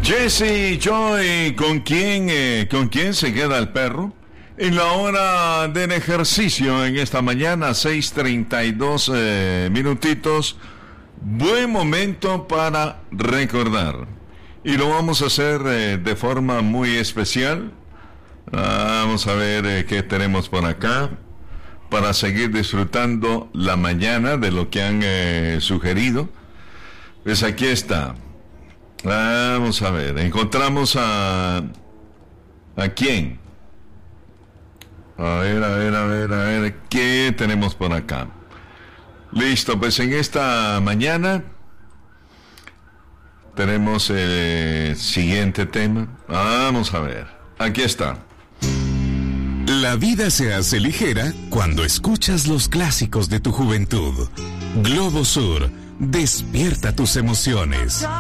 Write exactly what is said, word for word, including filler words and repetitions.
Jesse Joy, ¿con quién, eh, ¿con quién se queda el perro? En la hora del ejercicio en esta mañana, seis treinta y dos eh, minutitos. Buen momento para recordar. Y lo vamos a hacer eh, de forma muy especial. Vamos a ver eh, qué tenemos por acá para seguir disfrutando la mañana de lo que han eh, sugerido. Pues aquí está. Vamos a ver, encontramos a... ¿A quién? A ver, a ver, a ver, a ver, ¿qué tenemos por acá? Listo, pues en esta mañana tenemos el siguiente tema. Vamos a ver, aquí está. La vida se hace ligera cuando escuchas los clásicos de tu juventud. Globo Sur, despierta tus emociones.